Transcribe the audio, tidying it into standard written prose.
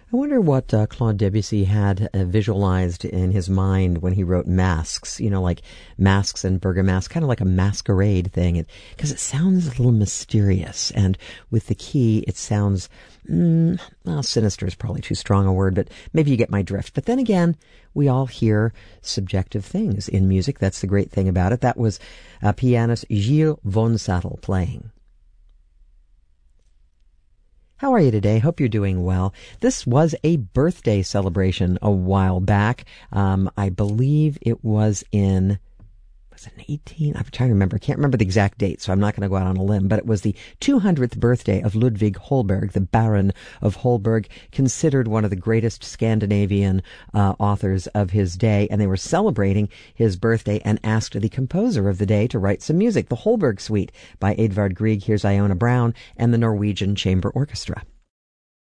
I wonder what Claude Debussy had visualized in his mind when he wrote Masks, like Masks and Bergamasque, kind of like a masquerade thing, because it sounds a little mysterious, and with the key it sounds, sinister is probably too strong a word, but maybe you get my drift. But then again, we all hear subjective things in music. That's the great thing about it. That was pianist Giel von Sattel playing. How are you today? Hope you're doing well. This was a birthday celebration a while back. I believe it was in 18? I'm trying to remember. I can't remember the exact date, so I'm not going to go out on a limb. But it was the 200th birthday of Ludwig Holberg, the Baron of Holberg, considered one of the greatest Scandinavian authors of his day. And they were celebrating his birthday and asked the composer of the day to write some music. The Holberg Suite by Edvard Grieg. Here's Iona Brown and the Norwegian Chamber Orchestra.